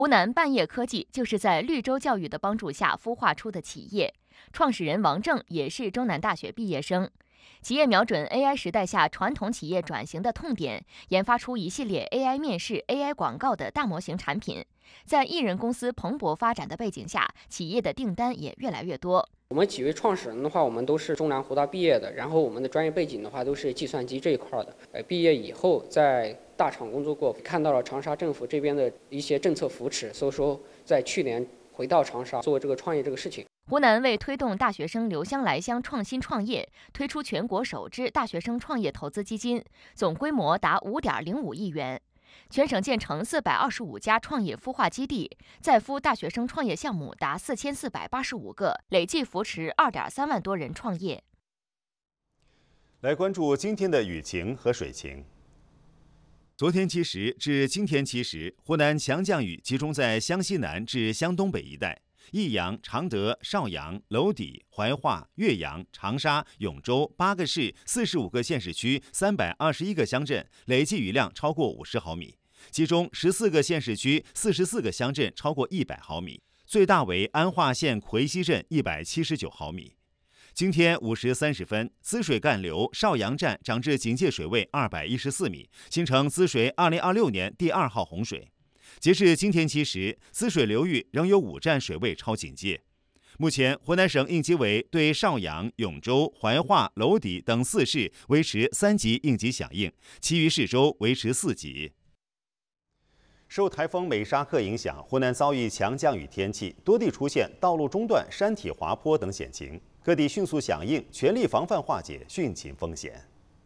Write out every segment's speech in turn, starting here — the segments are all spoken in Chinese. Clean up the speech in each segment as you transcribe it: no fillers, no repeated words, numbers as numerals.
湖南半叶科技就是在绿洲教育的帮助下孵化出的企业，创始人王正也是中南大学毕业生。企业瞄准 AI 时代下传统企业转型的痛点，研发出一系列 AI 面试、AI 广告的大模型产品。在艺人公司蓬勃发展的背景下，企业的订单也越来越多。 我们几位创始人的话，我们都是中南湖大毕业的，然后我们的专业背景的话都是计算机这一块的。毕业以后在大厂工作过，看到了长沙政府这边的一些政策扶持，所以说在去年回到长沙做这个创业这个事情。 湖南为推动大学生留乡来乡创新创业，推出全国首支大学生创业投资基金，总规模达5.05亿元。全省建成425家创业孵化基地，在孵大学生创业项目达4485个，累计扶持2.3万多人创业。 来关注今天的雨情和水情。昨天7时至今天7时，湖南强降雨集中在湘西南至湘东北一带。益阳、常德、邵阳、娄底、怀化、岳阳、长沙、永州8个市、45个县市区、321个乡镇累计雨量超过50毫米，其中14个县市区、44个乡镇超过100毫米，最大为安化县奎西镇179毫米。今天5时30分，滋水干流邵阳站涨至警戒水位214米，形成滋水2026年第2号洪水。截至今天7时，滋水流域仍有5站水位超警戒。目前，湖南省应急委对邵阳、永州、怀化、娄底等4市维持3级应急响应，其余市州维持4级。受台风美沙克影响，湖南遭遇强降雨天气，多地出现道路中断、山体滑坡等险情，各地迅速响应，全力防范化解汛情风险。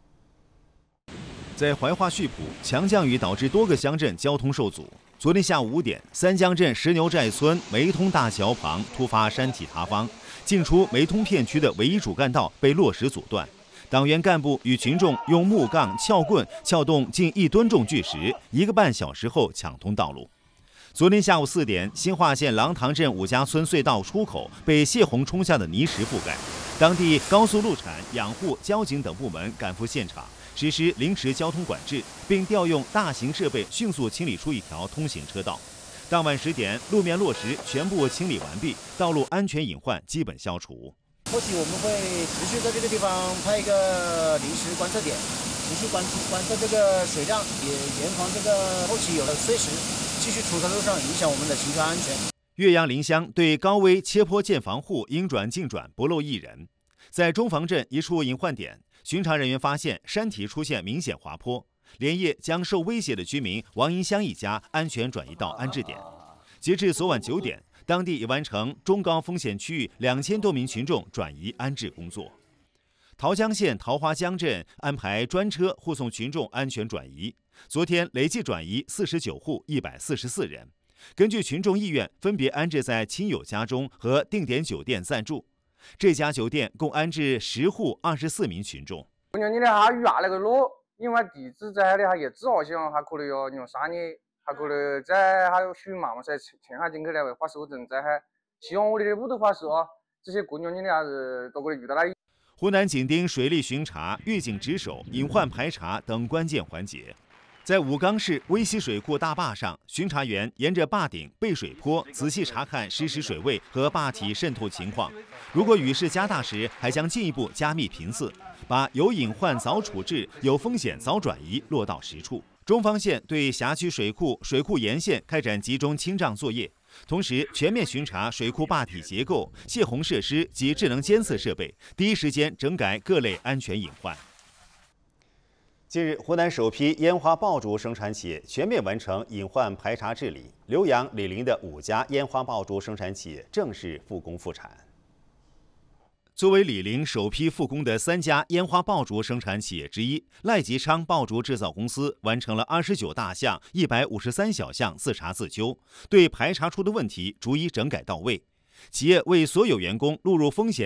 在怀化溆浦，强降雨导致多个乡镇交通受阻。昨天下午5点，三江镇石牛寨村梅通大桥旁突发山体塌方，进出梅通片区的唯一主干道被落石阻断。党员干部与群众用木杠、撬棍撬动近1吨重巨石，1个半小时后抢通道路。昨天下午4点，新化县狼塘镇5家村隧道出口被泄洪冲下的泥石覆盖，当地高速路产、养护、交警等部门赶赴现场，实施临时交通管制，并调用大型设备迅速清理出一条通行车道。当晚10点，路面落石全部清理完毕，道路安全隐患基本消除。 后期我们会持续在这个地方派一个临时观测点，持续观测这个水量，也严防这个后期有了碎石继续处在路上影响我们的行车安全。 岳阳临湘对高危切坡建房户应转尽转，不漏一人。在中房镇一处隐患点，巡查人员发现山体出现明显滑坡，连夜将受威胁的居民王银香一家安全转移到安置点。截至昨晚9点，当地已完成中高风险区域2000多名群众转移安置工作。桃江县桃花江镇安排专车护送群众安全转移，昨天累计转移49户144人，根据群众意愿分别安置在亲友家中和定点酒店暂住。这家酒店共安置10户24名群众。 你的他越那个路，因为地址在的他也知道像他可能要用3年，他可能在还有许慢慢才前下进去来花手证在还，希望我的屋头发说这些姑娘你的还是都可以遇到了。 湖南紧盯水利巡查、预警值守、隐患排查等关键环节。在武冈市威西水库大坝上，巡查员沿着坝顶背水坡仔细查看实时水位和坝体渗透情况。如果雨势加大时，还将进一步加密频次，把有隐患早处置、有风险早转移落到实处。中方县对辖区水库、水库沿线开展集中清障作业，同时全面巡查水库坝体结构、泄洪设施及智能监测设备，第一时间整改各类安全隐患。近日，湖南首批烟花爆竹生产企业全面完成隐患排查治理，浏阳、醴陵的5家烟花爆竹生产企业正式复工复产。作为醴陵首批复工的3家烟花爆竹生产企业之一，赖吉昌爆竹制造公司完成了29大项、153小项自查自纠，对排查出的问题逐一整改到位。企业为所有员工录入风险